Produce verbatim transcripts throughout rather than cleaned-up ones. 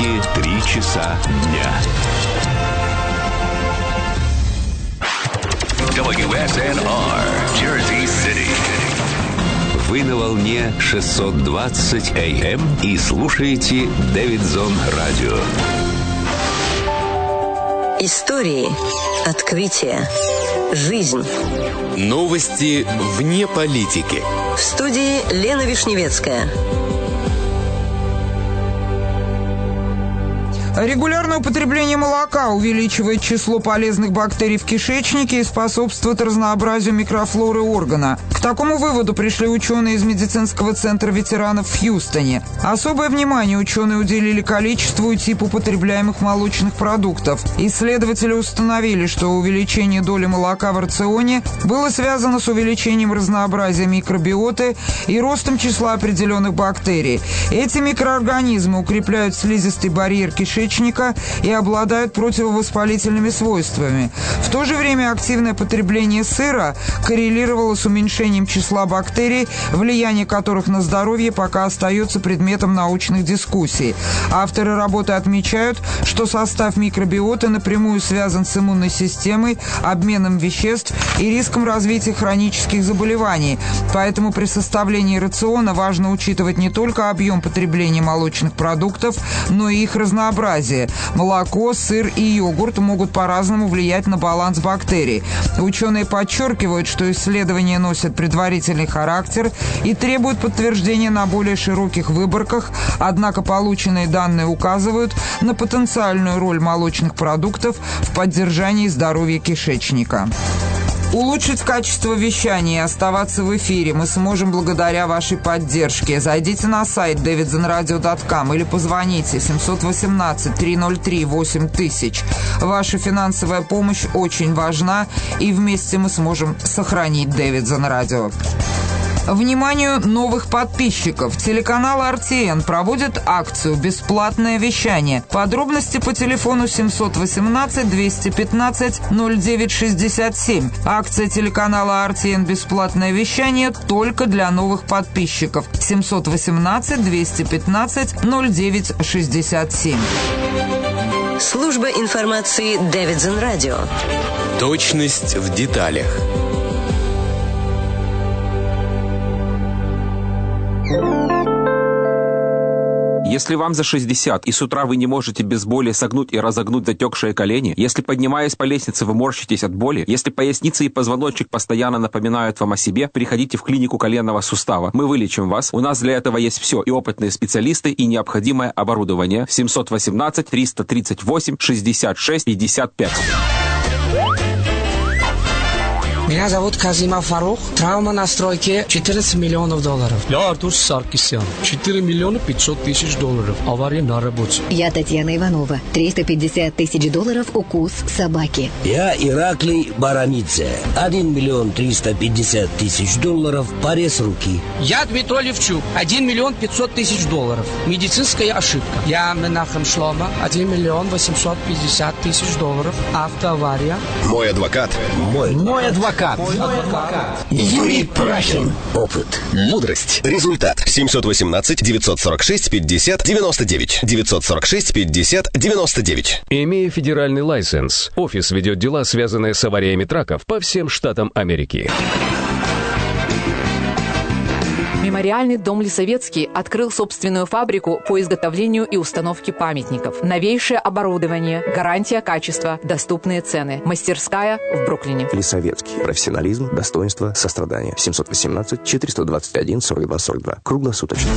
Долгие три часа дня. дабл ю эс эн ар, Jersey City. Вы на волне шестьсот двадцать эй эм и слушаете Дэвидсон Радио. Истории, открытия, жизнь. Новости вне политики. В студии Лена Вишневецкая. Регулярное употребление молока увеличивает число полезных бактерий в кишечнике и способствует разнообразию микрофлоры органа. К такому выводу пришли ученые из медицинского центра ветеранов в Хьюстоне. Особое внимание ученые уделили количеству и типу употребляемых молочных продуктов. Исследователи установили, что увеличение доли молока в рационе было связано с увеличением разнообразия микробиоты и ростом числа определенных бактерий. Эти микроорганизмы укрепляют слизистый барьер кишечника и обладают противовоспалительными свойствами. В то же время активное потребление сыра коррелировало с уменьшением числа бактерий, влияние которых на здоровье пока остается предметом научных дискуссий. Авторы работы отмечают, что состав микробиоты напрямую связан с иммунной системой, обменом веществ и риском развития хронических заболеваний. Поэтому при составлении рациона важно учитывать не только объем потребления молочных продуктов, но и их разнообразие. Молоко, сыр и йогурт могут по-разному влиять на баланс бактерий. Ученые подчеркивают, что исследования носят предварительный характер и требуют подтверждения на более широких выборках, однако полученные данные указывают на потенциальную роль молочных продуктов в поддержании здоровья кишечника. Улучшить качество вещания и оставаться в эфире мы сможем благодаря вашей поддержке. Зайдите на сайт дэвидсон радио точка ком или позвоните семь один восемь три ноль три восемь тысяч. Ваша финансовая помощь очень важна, и вместе мы сможем сохранить Дэвидсон Радио. Вниманию новых подписчиков. Телеканал эр ти эн проводит акцию «Бесплатное вещание». Подробности по телефону семь один восемь двести пятнадцать ноль девять шестьдесят семь. Акция телеканала эр ти эн «Бесплатное вещание» только для новых подписчиков. семь один восемь двести пятнадцать ноль девять шестьдесят семь. Служба информации Дэвидсон Радио. Точность в деталях. Если вам за шестьдесят, и с утра вы не можете без боли согнуть и разогнуть затекшие колени, если, поднимаясь по лестнице, вы морщитесь от боли, если поясница и позвоночник постоянно напоминают вам о себе, приходите в клинику коленного сустава. Мы вылечим вас. У нас для этого есть все, и опытные специалисты, и необходимое оборудование. семь один восемь триста тридцать восемь шестьдесят шесть пятьдесят пять. Меня зовут Казима Фарух. Травма на стройке четырнадцать миллионов долларов. Я Артур Саркисян. четыре миллиона пятьсот тысяч долларов. Авария на работе. Я Татьяна Иванова. триста пятьдесят тысяч долларов укус собаки. Я Ираклий Баранидзе. один миллион триста пятьдесят тысяч долларов. Порез руки. Я Дмитрий Левчук. один миллион пятьсот тысяч долларов. Медицинская ошибка. Я Менахем Шлома. один миллион восемьсот пятьдесят тысяч долларов. Автоавария. Мой адвокат. Мой, Мой адвокат. Юрий Прахин. Опыт. Мудрость. Результат. семь один восемь девятьсот сорок шесть пятьдесят девяносто девять. девятьсот сорок шесть пятьдесят девяносто девять. Имея федеральный лайсенс, офис ведет дела, связанные с авариями траков по всем штатам Америки. Мемориальный дом Лисовецкий открыл собственную фабрику по изготовлению и установке памятников. Новейшее оборудование, гарантия качества, доступные цены. Мастерская в Бруклине. Лисовецкий. Профессионализм, достоинство, сострадание. семь один восемь четыреста двадцать один сорок два сорок два. Круглосуточно.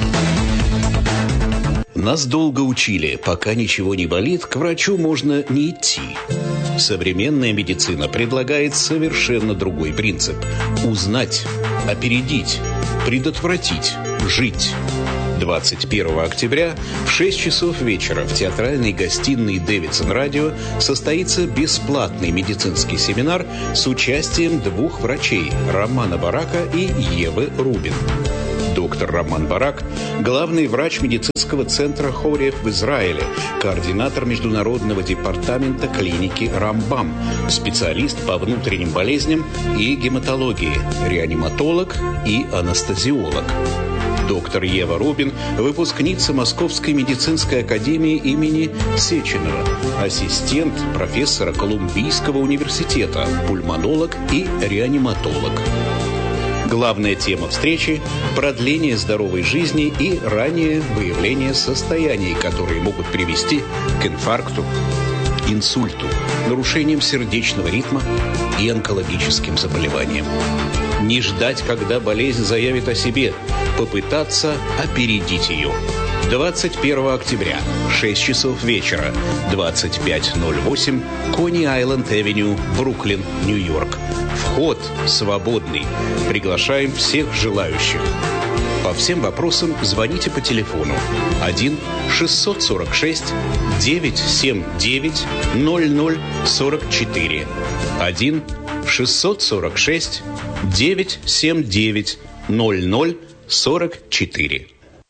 Нас долго учили, пока ничего не болит, к врачу можно не идти. Современная медицина предлагает совершенно другой принцип. Узнать, опередить, предотвратить, жить. двадцать первого октября в шесть часов вечера в театральной гостиной Дэвидсон Радио состоится бесплатный медицинский семинар с участием двух врачей – Романа Барака и Евы Рубин. Доктор Роман Барак – главный врач медицинского центра Хориев в Израиле, координатор международного департамента клиники Рамбам, специалист по внутренним болезням и гематологии, реаниматолог и анестезиолог. Доктор Ева Рубин – выпускница Московской медицинской академии имени Сеченова, ассистент профессора Колумбийского университета, пульмонолог и реаниматолог. Главная тема встречи – продление здоровой жизни и раннее выявление состояний, которые могут привести к инфаркту, инсульту, нарушениям сердечного ритма и онкологическим заболеваниям. Не ждать, когда болезнь заявит о себе, попытаться опередить ее. двадцать первого октября, шесть часов вечера, двадцать пять ноль восемь, Кони-Айленд-Эвеню, Бруклин, Нью-Йорк. Вход свободный. Приглашаем всех желающих. По всем вопросам звоните по телефону один шестьсот сорок шесть девятьсот семьдесят девять ноль ноль сорок четыре. один шестьсот сорок шесть девятьсот семьдесят девять ноль ноль сорок четыре.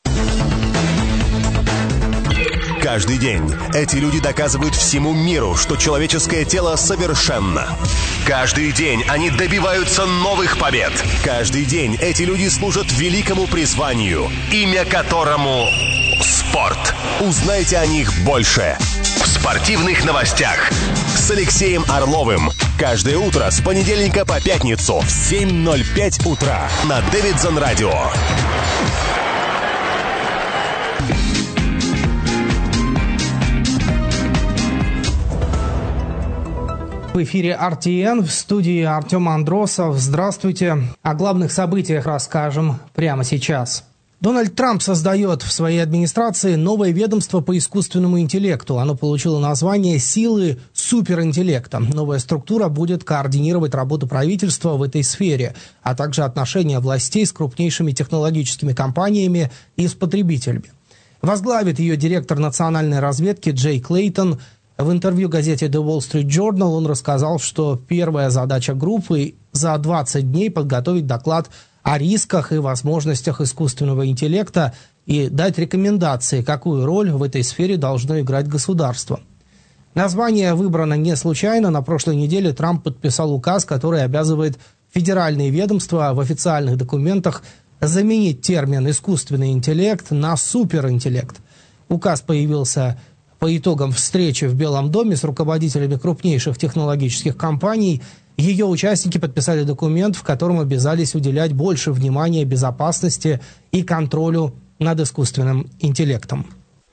Каждый день эти люди доказывают всему миру, что человеческое тело совершенно. Каждый день они добиваются новых побед. Каждый день эти люди служат великому призванию, имя которому спорт. Узнайте о них больше в спортивных новостях с Алексеем Орловым. Каждое утро с понедельника по пятницу в семь ноль пять утра на Дэвидсон Радио. В эфире ар ти эн, в студии Артем Андросов. Здравствуйте. О главных событиях расскажем прямо сейчас. Дональд Трамп создает в своей администрации новое ведомство по искусственному интеллекту. Оно получило название «Силы суперинтеллекта». Новая структура будет координировать работу правительства в этой сфере, а также отношения властей с крупнейшими технологическими компаниями и с потребителями. Возглавит ее директор национальной разведки Джей Клейтон. В интервью газете The Wall Street Journal он рассказал, что первая задача группы за двадцать дней подготовить доклад о рисках и возможностях искусственного интеллекта и дать рекомендации, какую роль в этой сфере должно играть государство. Название выбрано не случайно. На прошлой неделе Трамп подписал указ, который обязывает федеральные ведомства в официальных документах заменить термин «искусственный интеллект» на «суперинтеллект». Указ появился по итогам встречи в Белом доме с руководителями крупнейших технологических компаний. Ее участники подписали документ, в котором обязались уделять больше внимания безопасности и контролю над искусственным интеллектом.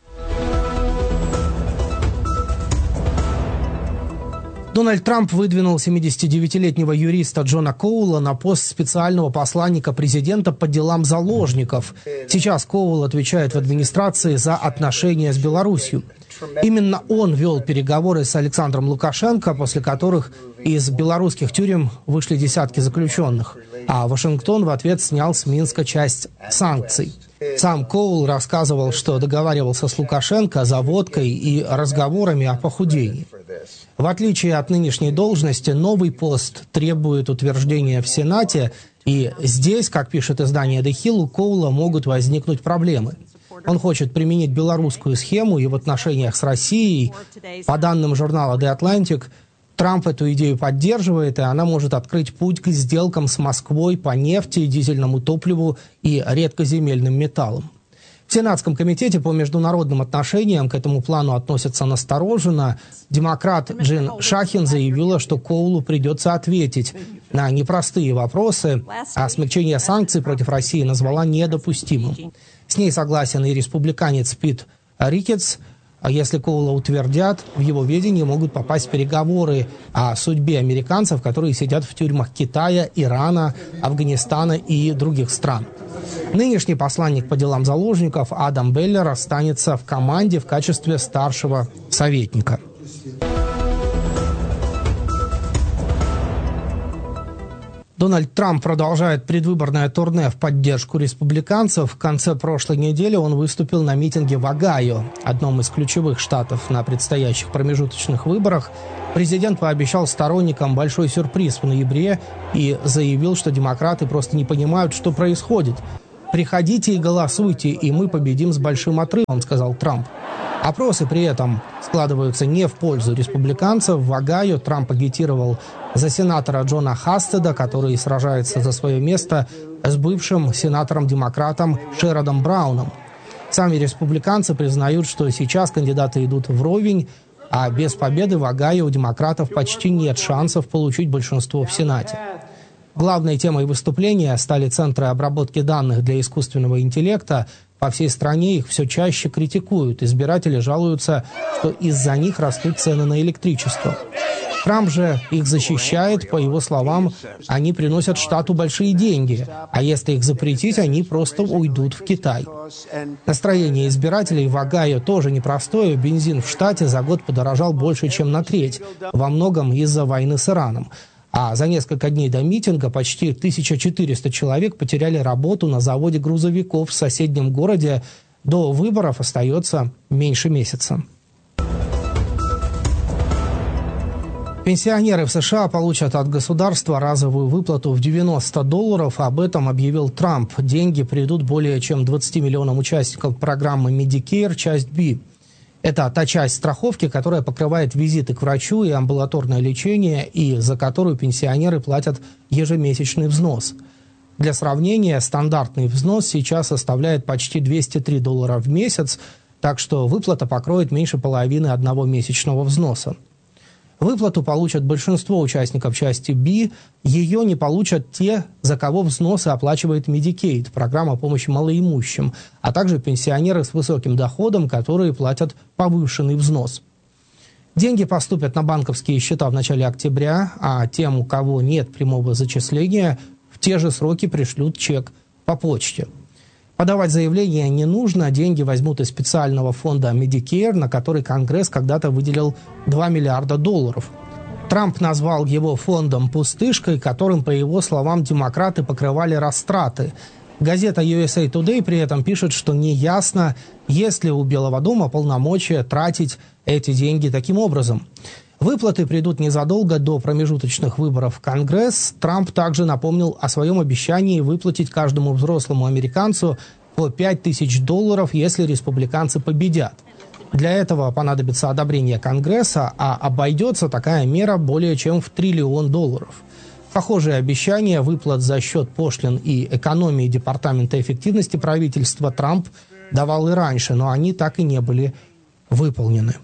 Дональд Трамп выдвинул семидесятидевятилетнего юриста Джона Коула на пост специального посланника президента по делам заложников. Сейчас Коул отвечает в администрации за отношения с Беларусью. Именно он вел переговоры с Александром Лукашенко, после которых из белорусских тюрем вышли десятки заключенных, а Вашингтон в ответ снял с Минска часть санкций. Сам Коул рассказывал, что договаривался с Лукашенко за водкой и разговорами о похудении. В отличие от нынешней должности, новый пост требует утверждения в Сенате, и здесь, как пишет издание The Hill, у Коула могут возникнуть проблемы. Он хочет применить белорусскую схему и в отношениях с Россией. По данным журнала The Atlantic, Трамп эту идею поддерживает, и она может открыть путь к сделкам с Москвой по нефти, дизельному топливу и редкоземельным металлам. В Сенатском комитете по международным отношениям к этому плану относятся настороженно. Демократ Джин Шахин заявила, что Коулу придется ответить на непростые вопросы, а смягчение санкций против России назвала недопустимым. С ней согласен и республиканец Пит Рикетс. Если Коула утвердят, в его ведении могут попасть переговоры о судьбе американцев, которые сидят в тюрьмах Китая, Ирана, Афганистана и других стран. Нынешний посланник по делам заложников Адам Беллер останется в команде в качестве старшего советника. Дональд Трамп продолжает предвыборное турне в поддержку республиканцев. В конце прошлой недели он выступил на митинге в Огайо, одном из ключевых штатов на предстоящих промежуточных выборах. Президент пообещал сторонникам большой сюрприз в ноябре и заявил, что демократы просто не понимают, что происходит. «Приходите и голосуйте, и мы победим с большим отрывом», — сказал Трамп. Опросы при этом складываются не в пользу республиканцев. В Огайо Трамп агитировал за сенатора Джона Хастеда, который сражается за свое место с бывшим сенатором-демократом Шеродом Брауном. Сами республиканцы признают, что сейчас кандидаты идут вровень, а без победы в Огайо у демократов почти нет шансов получить большинство в Сенате. Главной темой выступления стали центры обработки данных для искусственного интеллекта. По всей стране их все чаще критикуют. Избиратели жалуются, что из-за них растут цены на электричество. Трамп же их защищает. По его словам, они приносят штату большие деньги. А если их запретить, они просто уйдут в Китай. Настроение избирателей в Огайо тоже непростое. Бензин в штате за год подорожал больше, чем на треть. Во многом из-за войны с Ираном. А за несколько дней до митинга почти тысяча четыреста человек потеряли работу на заводе грузовиков в соседнем городе. До выборов остается меньше месяца. Пенсионеры в США получат от государства разовую выплату в девяносто долларов. Об этом объявил Трамп. Деньги придут более чем двадцати миллионам участников программы Medicare, часть Би. Это та часть страховки, которая покрывает визиты к врачу и амбулаторное лечение, и за которую пенсионеры платят ежемесячный взнос. Для сравнения, стандартный взнос сейчас составляет почти двести три доллара в месяц, так что выплата покроет меньше половины одного месячного взноса. Выплату получат большинство участников части Би, ее не получат те, за кого взносы оплачивает Medicaid, программа помощи малоимущим, а также пенсионеры с высоким доходом, которые платят повышенный взнос. Деньги поступят на банковские счета в начале октября, а тем, у кого нет прямого зачисления, в те же сроки пришлют чек по почте. Подавать заявление не нужно, деньги возьмут из специального фонда Medicare, на который Конгресс когда-то выделил два миллиарда долларов. Трамп назвал его фондом «пустышкой», которым, по его словам, демократы покрывали растраты. Газета ю эс эй Today при этом пишет, что неясно, есть ли у Белого дома полномочия тратить эти деньги таким образом. Выплаты придут незадолго до промежуточных выборов в Конгресс. Трамп также напомнил о своем обещании выплатить каждому взрослому американцу по пять тысяч долларов, если республиканцы победят. Для этого понадобится одобрение Конгресса, а обойдется такая мера более чем в триллион долларов. Похожие обещания выплат за счет пошлин и экономии Департамента эффективности правительства Трамп давал и раньше, но они так и не были выполнены.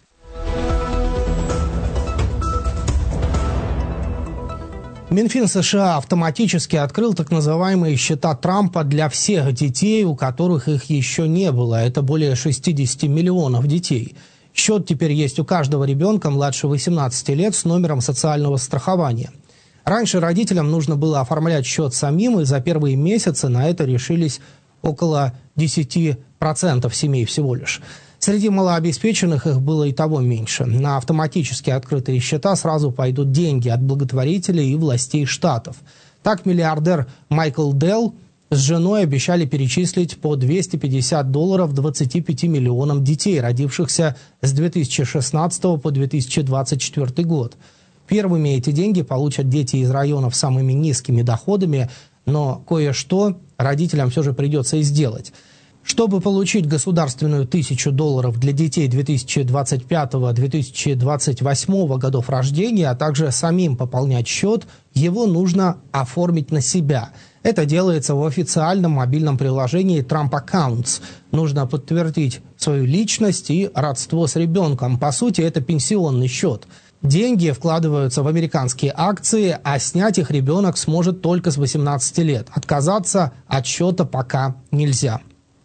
Минфин США автоматически открыл так называемые счета Трампа для всех детей, у которых их еще не было. Это более шестидесяти миллионов детей. Счет теперь есть у каждого ребенка младше восемнадцати лет с номером социального страхования. Раньше родителям нужно было оформлять счет самим, и за первые месяцы на это решились около десяти процентов семей всего лишь. Среди малообеспеченных их было и того меньше. На автоматически открытые счета сразу пойдут деньги от благотворителей и властей штатов. Так миллиардер Майкл Делл с женой обещали перечислить по двести пятьдесят долларов двадцати пяти миллионам детей, родившихся с две тысячи шестнадцатого по две тысячи двадцать четвёртый год. Первыми эти деньги получат дети из районов с самыми низкими доходами, но кое-что родителям все же придется и сделать. Чтобы получить государственную тысячу долларов для детей две тысячи двадцать пятого — две тысячи двадцать восьмого годов рождения, а также самим пополнять счет, его нужно оформить на себя. Это делается в официальном мобильном приложении Trump Accounts. Нужно подтвердить свою личность и родство с ребенком. По сути, это пенсионный счет. Деньги вкладываются в американские акции, а снять их ребенок сможет только с восемнадцати лет. Отказаться от счета пока нельзя.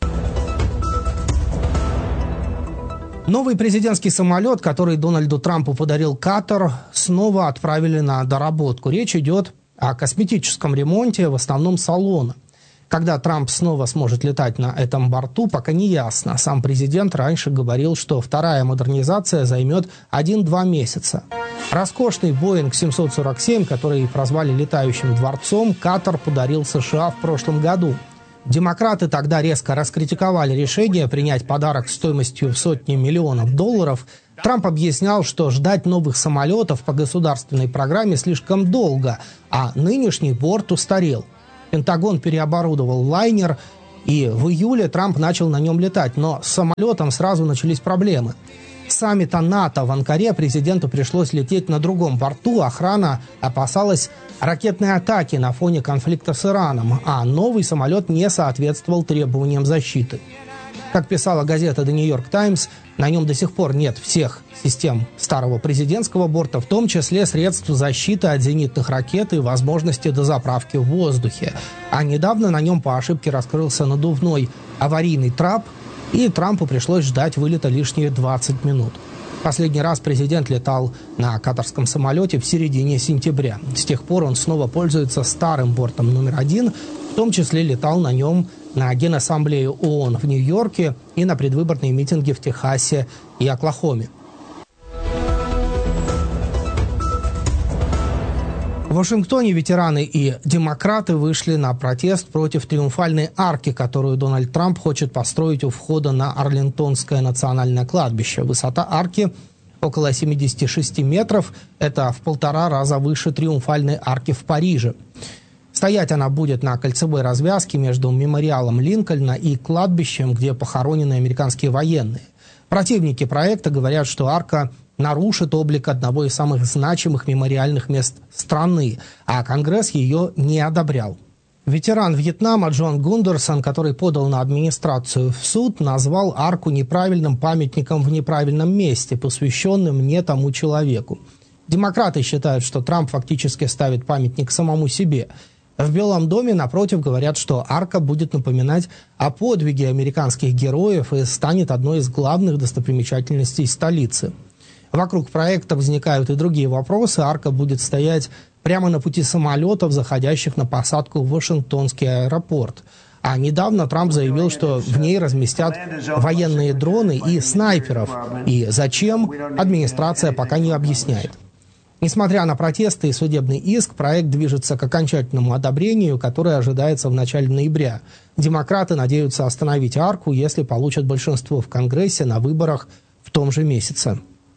Новый президентский самолет, который Дональду Трампу подарил Катар, снова отправили на доработку. Речь идет о косметическом ремонте, в основном салона. Когда Трамп снова сможет летать на этом борту, пока не ясно. Сам президент раньше говорил, что вторая модернизация займет один-два месяца. Роскошный Боинг семьсот сорок семь, который прозвали летающим дворцом, Катар подарил США в прошлом году. Демократы тогда резко раскритиковали решение принять подарок стоимостью в сотни миллионов долларов. Трамп объяснял, что ждать новых самолетов по государственной программе слишком долго, а нынешний борт устарел. Пентагон переоборудовал лайнер, и в июле Трамп начал на нем летать, но с самолетом сразу начались проблемы. С саммита НАТО в Анкаре президенту пришлось лететь на другом борту, охрана опасалась ракетной атаки на фоне конфликта с Ираном, а новый самолет не соответствовал требованиям защиты. Как писала газета «The New York Times», на нем до сих пор нет всех систем старого президентского борта, в том числе средств защиты от зенитных ракет и возможности дозаправки в воздухе. А недавно на нем по ошибке раскрылся надувной аварийный трап, и Трампу пришлось ждать вылета лишние двадцать минут. Последний раз президент летал на катарском самолете в середине сентября. С тех пор он снова пользуется старым бортом номер один, в том числе летал на нем на Генассамблею ООН в Нью-Йорке и на предвыборные митинги в Техасе и Оклахоме. В Вашингтоне ветераны и демократы вышли на протест против триумфальной арки, которую Дональд Трамп хочет построить у входа на Арлингтонское национальное кладбище. Высота арки около семьдесят шесть метров. Это в полтора раза выше триумфальной арки в Париже. Стоять она будет на кольцевой развязке между мемориалом Линкольна и кладбищем, где похоронены американские военные. Противники проекта говорят, что арка нарушит облик одного из самых значимых мемориальных мест страны, а Конгресс ее не одобрял. Ветеран Вьетнама Джон Гундерсон, который подал на администрацию в суд, назвал арку неправильным памятником в неправильном месте, посвященным не тому человеку. Демократы считают, что Трамп фактически ставит памятник самому себе. В Белом доме, напротив, говорят, что арка будет напоминать о подвиге американских героев и станет одной из главных достопримечательностей столицы. Вокруг проекта возникают и другие вопросы. Арка будет стоять прямо на пути самолетов, заходящих на посадку в Вашингтонский аэропорт. А недавно Трамп заявил, что в ней разместят военные дроны и снайперов. И зачем, администрация пока не объясняет. Несмотря на протесты и судебный иск, проект движется к окончательному одобрению, которое ожидается в начале ноября. Демократы надеются остановить арку, если получат большинство в Конгрессе на выборах в том же месяце.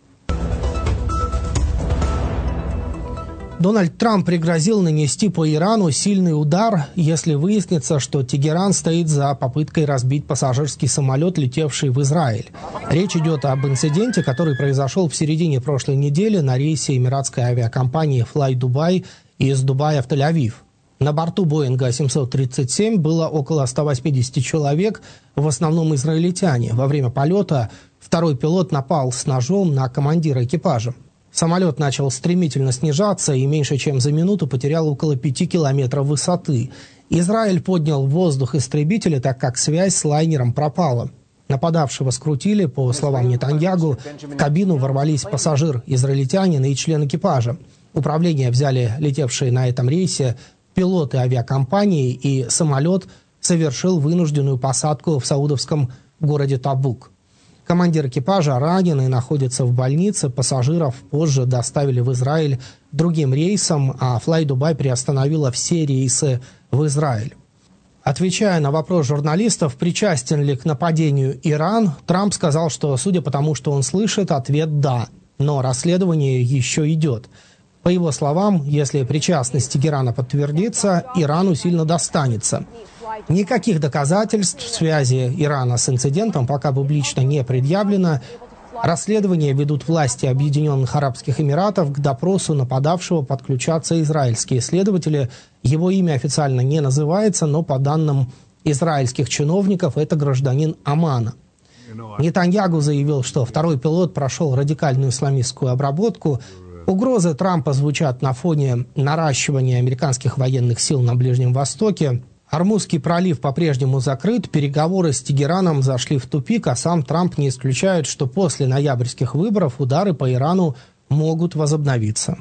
Дональд Трамп пригрозил нанести по Ирану сильный удар, если выяснится, что Тегеран стоит за попыткой разбить пассажирский самолет, летевший в Израиль. Речь идет об инциденте, который произошел в середине прошлой недели на рейсе эмиратской авиакомпании Fly Dubai из Дубая в Тель-Авив. На борту Боинга семьсот тридцать семь было около ста восьмидесяти человек, в основном израильтяне. Во время полета второй пилот напал с ножом на командира экипажа. Самолет начал стремительно снижаться и меньше чем за минуту потерял около пяти километров высоты. Израиль поднял в воздух истребители, так как связь с лайнером пропала. Нападавшего скрутили, по словам Нетаньягу, в кабину ворвались пассажир, израильтянин и член экипажа. Управление взяли летевшие на этом рейсе пилоты авиакомпании, и самолет совершил вынужденную посадку в саудовском городе Табук. Командир экипажа ранен и находится в больнице. Пассажиров позже доставили в Израиль другим рейсом, а Fly Dubai приостановила все рейсы в Израиль. Отвечая на вопрос журналистов, причастен ли к нападению Иран, Трамп сказал, что, судя по тому, что он слышит, ответ «да». Но расследование еще идет. По его словам, если причастность Тегерана подтвердится, Ирану сильно достанется. Никаких доказательств связи Ирана с инцидентом пока публично не предъявлено. Расследование ведут власти Объединенных Арабских Эмиратов. К допросу нападавшего подключатся израильские следователи. Его имя официально не называется, но по данным израильских чиновников это гражданин Омана. Нетаньягу заявил, что второй пилот прошел радикальную исламистскую обработку. Угрозы Трампа звучат на фоне наращивания американских военных сил на Ближнем Востоке. Ормузский пролив по-прежнему закрыт, переговоры с Тегераном зашли в тупик, а сам Трамп не исключает, что после ноябрьских выборов удары по Ирану могут возобновиться.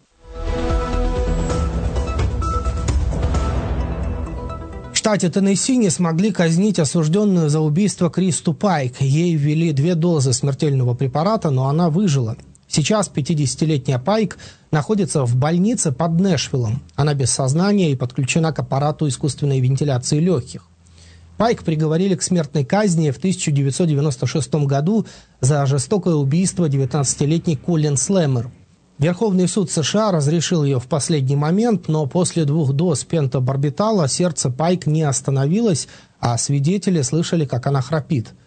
В штате Теннесси не смогли казнить осужденную за убийство Кристу Пайк. Ей ввели две дозы смертельного препарата, но она выжила. Сейчас пятидесятилетняя Пайк находится в больнице под Нэшвиллом. Она без сознания и подключена к аппарату искусственной вентиляции легких. Пайк приговорили к смертной казни в тысяча девятьсот девяносто шестом году за жестокое убийство девятнадцатилетней Коллин Слэмер. Верховный суд США разрешил ее в последний момент, но после двух доз пентобарбитала сердце Пайк не остановилось, а свидетели слышали, как она храпит.